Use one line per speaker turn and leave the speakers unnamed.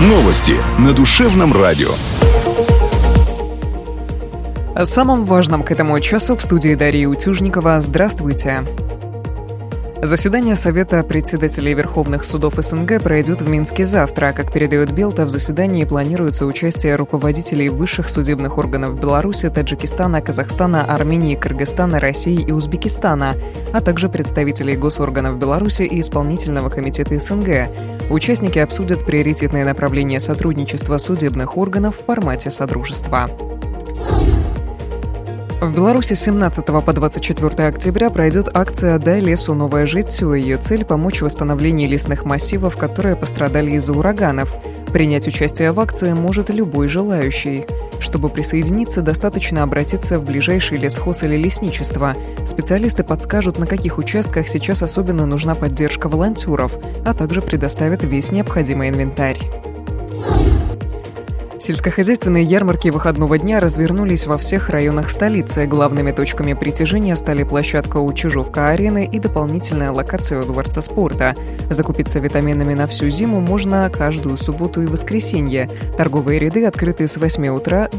Новости на Душевном радио.
О самом важном к этому часу в студии Дарьи Утюжникова. Здравствуйте. Заседание Совета председателей Верховных судов СНГ пройдет в Минске завтра. Как передает Белта, в заседании планируется участие руководителей высших судебных органов Беларуси, Таджикистана, Казахстана, Армении, Кыргызстана, России и Узбекистана, а также представителей госорганов Беларуси и Исполнительного комитета СНГ. Участники обсудят приоритетные направления сотрудничества судебных органов в формате содружества. В Беларуси с 17 по 24 октября пройдет акция «Дай лесу новое житье». Ее цель – помочь в восстановлении лесных массивов, которые пострадали из-за ураганов. Принять участие в акции может любой желающий. Чтобы присоединиться, достаточно обратиться в ближайший лесхоз или лесничество. Специалисты подскажут, на каких участках сейчас особенно нужна поддержка волонтеров, а также предоставят весь необходимый инвентарь. Сельскохозяйственные ярмарки выходного дня развернулись во всех районах столицы. Главными точками притяжения стали площадка у Чижовка-арены и дополнительная локация у Дворца спорта. Закупиться витаминами на всю зиму можно каждую субботу и воскресенье. Торговые ряды открыты с 8 утра